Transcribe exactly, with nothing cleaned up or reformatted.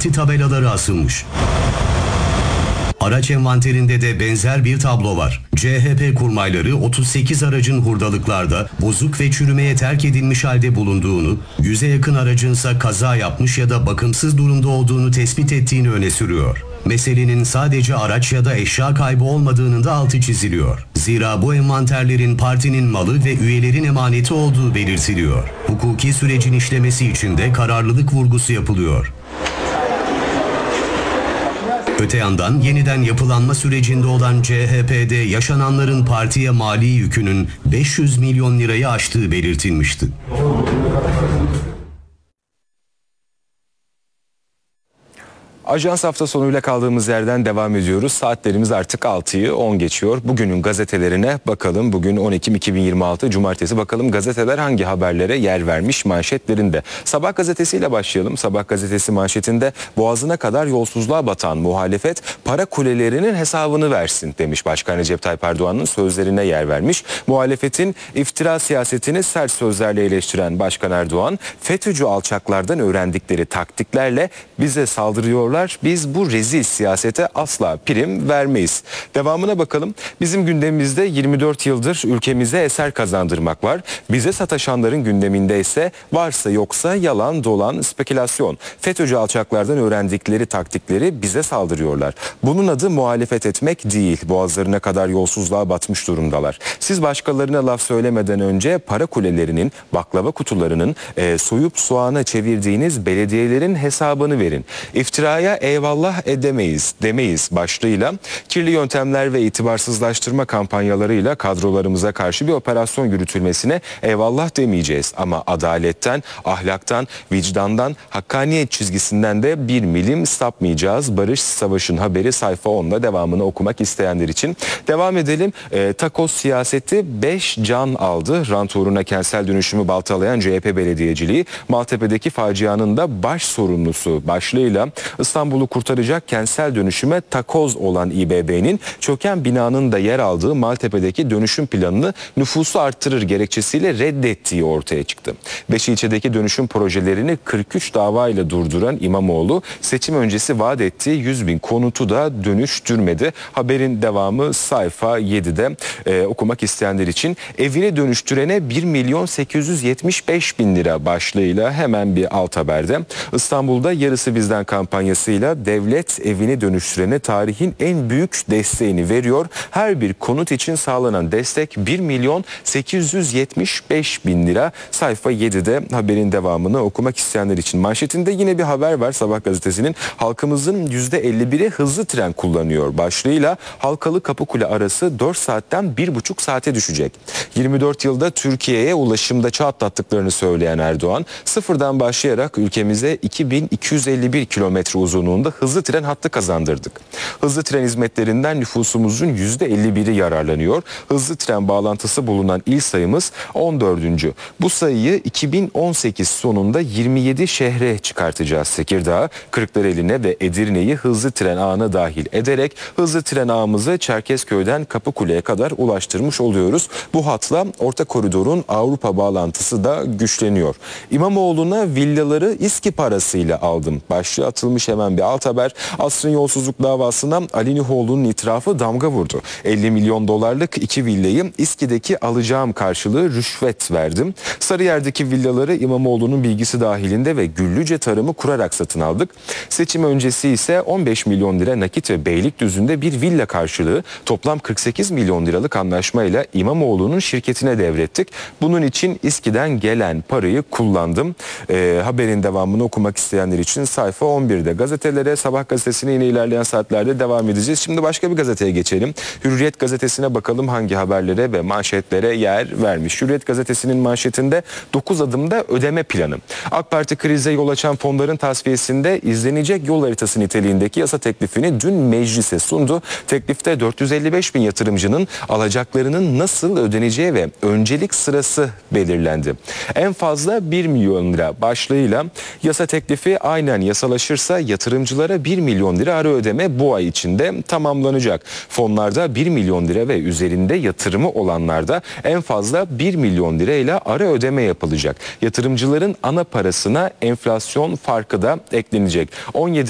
parti tabelaları asılmış. Araç envanterinde de benzer bir tablo var. C H P kurmayları otuz sekiz aracın hurdalıklarda bozuk ve çürümeye terk edilmiş halde bulunduğunu, yüze yakın aracınsa kaza yapmış ya da bakımsız durumda olduğunu tespit ettiğini öne sürüyor. Meselenin sadece araç ya da eşya kaybı olmadığının da altı çiziliyor. Zira bu envanterlerin partinin malı ve üyelerin emaneti olduğu belirtiliyor. Hukuki sürecin işlemesi için de kararlılık vurgusu yapılıyor. Öte yandan yeniden yapılanma sürecinde olan C H P'de yaşananların partiye mali yükünün beş yüz milyon lirayı aştığı belirtilmişti. Ajans hafta sonuyla kaldığımız yerden devam ediyoruz. Saatlerimiz artık altıyı on geçiyor. Bugünün gazetelerine bakalım. Bugün on Ekim iki bin yirmi altı Cumartesi. Bakalım gazeteler hangi haberlere yer vermiş manşetlerinde. Sabah gazetesiyle başlayalım. Sabah gazetesi manşetinde boğazına kadar yolsuzluğa batan muhalefet para kulelerinin hesabını versin demiş. Başkan Recep Tayyip Erdoğan'ın sözlerine yer vermiş. Muhalefetin iftira siyasetini sert sözlerle eleştiren Başkan Erdoğan, FETÖ'cü alçaklardan öğrendikleri taktiklerle bize saldırıyorlar. Biz bu rezil siyasete asla prim vermeyiz. Devamına bakalım. Bizim gündemimizde yirmi dört yıldır ülkemize eser kazandırmak var. Bize sataşanların gündeminde ise varsa yoksa yalan dolan spekülasyon. FETÖ'cü alçaklardan öğrendikleri taktikleri bize saldırıyorlar. Bunun adı muhalefet etmek değil. Boğazlarına kadar yolsuzluğa batmış durumdalar. Siz başkalarına laf söylemeden önce para kulelerinin, baklava kutularının e, soyup soğana çevirdiğiniz belediyelerin hesabını verin. İftiraya eyvallah edemeyiz demeyiz başlığıyla kirli yöntemler ve itibarsızlaştırma kampanyalarıyla kadrolarımıza karşı bir operasyon yürütülmesine eyvallah demeyeceğiz. Ama adaletten, ahlaktan, vicdandan, hakkaniyet çizgisinden de bir milim sapmayacağız. Barış Savaş'ın haberi sayfa onda, devamını okumak isteyenler için. Devam edelim. E, takoz siyaseti beş can aldı. Rant uğruna kentsel dönüşümü baltalayan C H P belediyeciliği Maltepe'deki facianın da baş sorumlusu başlığıyla İstanbul'u kurtaracak kentsel dönüşüme takoz olan İBB'nin çöken binanın da yer aldığı Maltepe'deki dönüşüm planını nüfusu arttırır gerekçesiyle reddettiği ortaya çıktı. Beş ilçedeki dönüşüm projelerini kırk üç dava ile durduran İmamoğlu seçim öncesi vaat ettiği yüz bin konutu da dönüştürmedi. Haberin devamı sayfa yedide e, okumak isteyenler için. Evini dönüştürene bir milyon sekiz yüz yetmiş beş bin lira başlığıyla hemen bir alt haberde. İstanbul'da yarısı bizden kampanyasıyla devlet evini dönüştürene tarihin en büyük desteğini veriyor. Her bir konut için sağlanan destek bir milyon sekiz yüz yetmiş beş bin lira. Sayfa yedide haberin devamını okumak isteyenler için. Manşetinde yine bir haber var Sabah gazetesinin. Halkımızın yüzde elli biri hızlı tren kullanıyor başlığıyla Halkalı Kapıkule arası dört saatten bir buçuk saate düşecek. yirmi dört yılda Türkiye'ye ulaşımda çağ atlattıklarını söyleyen Erdoğan, sıfırdan başlayarak ülkemize iki bin iki yüz elli bir kilometre uzunluğunda hızlı tren hattı kazandırdık. Hızlı tren hizmetlerinden nüfusumuzun yüzde elli biri yararlanıyor. Hızlı tren bağlantısı bulunan il sayımız on dördüncü. Bu sayıyı iki bin on sekiz sonunda yirmi yedi şehre çıkartacağız. Tekirdağ, Kırklareli'ne ve Edirne'yi hızlı tren ağına dahil ederek hızlı tren ağımızı Çerkezköy'den Kapıkule'ye kadar ulaştırmış oluyoruz. Bu hatla orta koridorun Avrupa bağlantısı da güçleniyor. İmamoğlu'na villaları İSKİ parasıyla aldım başlığı atılmış hemen bir alt haber. Asrın yolsuzluk davasına Ali Nühoğlu'nun itirafı damga vurdu. elli milyon dolarlık iki villayı İSKİ'deki alacağım karşılığı rüşvet verdim. Sarıyer'deki villaları İmamoğlu'nun bilgisi dahilinde ve Güllüce tarımı kurarak satın aldık. Seçim öncesi ise on beş milyon lira nakit ve Beylikdüzü'nde bir villa karşılığı toplam kırk sekiz milyon liralık anlaşmayla İmamoğlu'nun şirketine devrettik. Bunun için İSKİ'den gelen parayı kullandım. Ee, haberin devamını okumak isteyenler için sayfa on birde. Gazetelere Sabah gazetesine yine ilerleyen saatlerde devam edeceğiz. Şimdi başka bir gazeteye geçelim. Hürriyet gazetesine bakalım hangi haberlere ve manşetlere yer vermiş. Hürriyet gazetesinin manşetinde dokuz adımda ödeme planı. AK Parti krize yol açan fonların tasfiyesinde izlenecek yol haritası niteliğindeki yasa teklifini dün meclise sundu. Teklifte dört yüz elli beş bin yatırımcının alacaklarının nasıl ödeneceği ve öncelik sırası belirlendi. En fazla bir milyon lira başlığıyla yasa teklifi aynen yasalaşırsa yatırımcılara bir milyon lira ara ödeme bu ay içinde tamamlanacak. Fonlarda bir milyon lira ve üzerinde yatırımı olanlarda en fazla bir milyon lira ile ara ödeme yapılacak. Yatırımcıların ana parasına enflasyon farkı da eklenecek. on yedi